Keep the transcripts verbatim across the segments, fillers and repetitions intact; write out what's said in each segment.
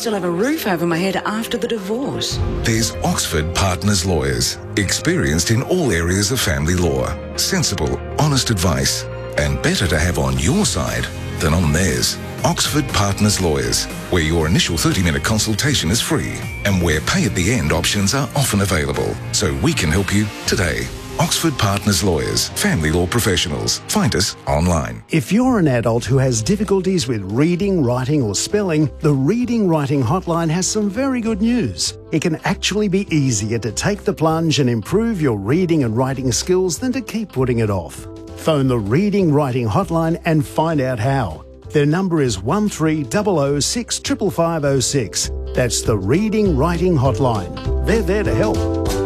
still have a roof over my head after the divorce. There's Oxford Partners Lawyers, experienced in all areas of family law. Sensible, honest advice, and better to have on your side than on theirs. Oxford Partners Lawyers, where your initial thirty-minute consultation is free and where pay at the end options are often available. So we can help you today. Oxford Partners Lawyers, family law professionals. Find us online. If you're an adult who has difficulties with reading, writing or spelling, the Reading Writing Hotline has some very good news. It can actually be easier to take the plunge and improve your reading and writing skills than to keep putting it off. Phone the Reading Writing Hotline and find out how. Their number is one three zero zero six five five five zero six. That's the Reading Writing Hotline. They're there to help.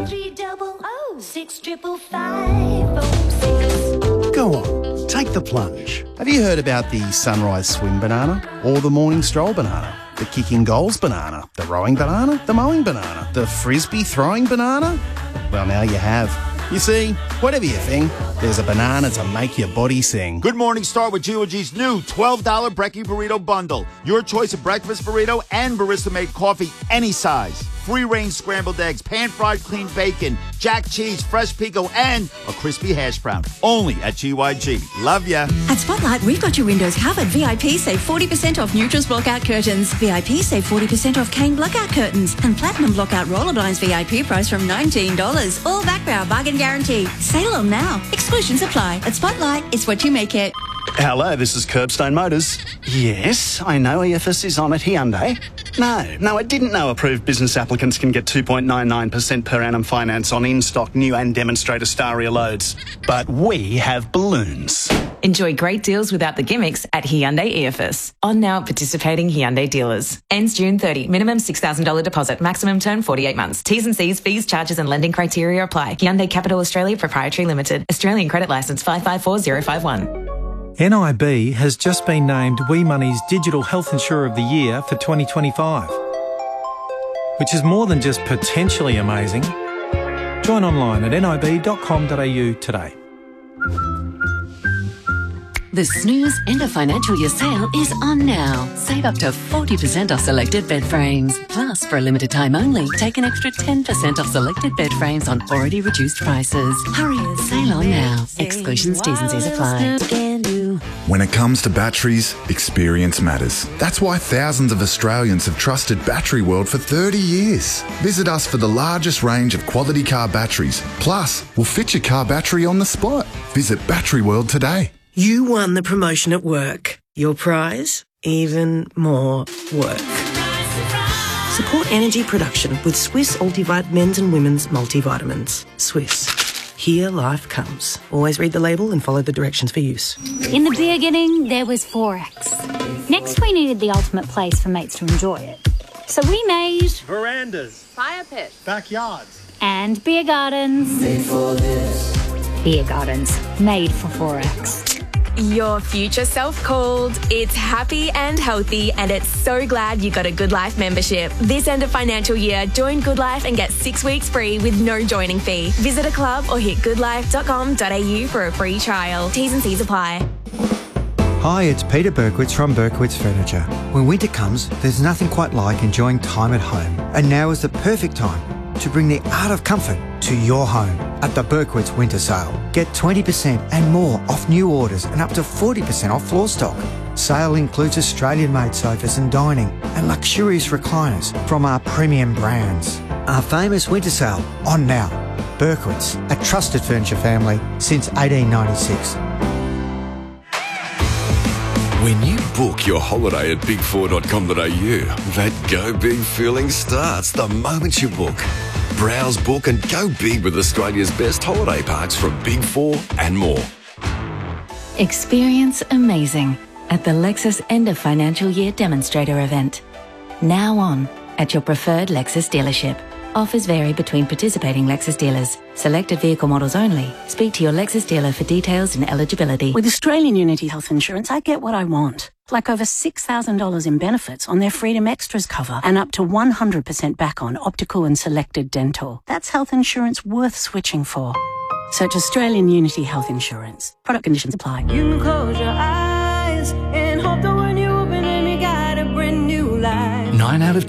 Go on, take the plunge. Have you heard about the sunrise swim banana or the morning stroll banana? The kicking goals banana, the rowing banana, the mowing banana, the frisbee throwing banana? Well, now you have. You see, whatever you think, there's a banana to make your body sing. Good morning, start with G O G's new twelve dollar Brekkie Burrito Bundle. Your choice of breakfast burrito and barista-made coffee, any size. Free-range scrambled eggs, pan-fried clean bacon, jack cheese, fresh pico, and a crispy hash brown. Only at G Y G. Love ya. At Spotlight, we've got your windows covered. V I P save forty percent off Neutrals Blockout Curtains. V I P save forty percent off Kane Blackout Curtains. And Platinum Blockout Roller Blinds V I P price from nineteen dollars. All backed by our bargain guarantee. Sale on now. Exclusions apply. At Spotlight, it's what you make it. Hello, this is Curbstone Motors. Yes, I know E F S is on at Hyundai. No, no, I didn't know approved business applicants can get two point nine nine percent per annum finance on in-stock new and demonstrator Staria loads. But we have balloons. Enjoy great deals without the gimmicks at Hyundai E F S. On now at participating Hyundai dealers. Ends June thirtieth. Minimum six thousand dollars deposit. Maximum term forty-eight months. T's and C's, fees, charges and lending criteria apply. Hyundai Capital Australia Proprietary Limited. Australian credit licence five five four zero five one. N I B has just been named Wee Money's Digital Health Insurer of the Year for twenty twenty-five, which is more than just potentially amazing. Join online at nib dot com dot a u today. The Snooze End of Financial Year sale is on now. Save up to forty percent off selected bed frames. Plus, for a limited time only, take an extra ten percent off selected bed frames on already reduced prices. Hurry, sale on now. Exclusions, T's and C's apply. When it comes to batteries, experience matters. That's why thousands of Australians have trusted Battery World for thirty years. Visit us for the largest range of quality car batteries. Plus, we'll fit your car battery on the spot. Visit Battery World today. You won the promotion at work. Your prize? Even more work. Support energy production with Swiss Ultivite men's and women's multivitamins. Swiss. Here life comes. Always read the label and follow the directions for use. In the beginning, there was Forex. Next, we needed the ultimate place for mates to enjoy it. So we made... verandas, fire pits, backyards, and beer gardens. Made for this. Beer gardens. Made for Forex. Your future self called. It's happy and healthy, and it's so glad you got a Good Life membership. This end of financial year, join Good Life and get six weeks free with no joining fee. Visit a club or hit good life dot com dot a u for a free trial. T's and C's apply. Hi, it's Peter Berkowitz from Berkowitz Furniture. When winter comes, there's nothing quite like enjoying time at home. And now is the perfect time to bring the art of comfort to your home at the Berkowitz Winter Sale. Get twenty percent and more off new orders and up to forty percent off floor stock. Sale includes Australian-made sofas and dining and luxurious recliners from our premium brands. Our famous winter sale on now. Berkowitz, a trusted furniture family since eighteen ninety-six. When you book your holiday at big four dot com dot a u, that go big feeling starts the moment you book. Browse, book and go big with Australia's best holiday parks from Big Four and more. Experience amazing at the Lexus End of Financial Year Demonstrator event. Now on at your preferred Lexus dealership. Offers vary between participating Lexus dealers. Selected vehicle models only. Speak to your Lexus dealer for details and eligibility. With Australian Unity Health Insurance, I get what I want. Like over six thousand dollars in benefits on their Freedom Extras cover and up to one hundred percent back on optical and selected dental. That's health insurance worth switching for. Search Australian Unity Health Insurance. Product conditions apply. You can close your eyes and hope that when you open them, you got a brand new life. Nine out of